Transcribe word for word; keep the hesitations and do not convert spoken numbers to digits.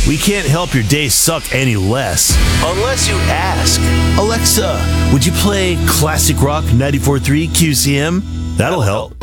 We can't help your day suck any less. Unless you ask. Alexa, would you play Classic Rock ninety-four point three Q C M? That'll help.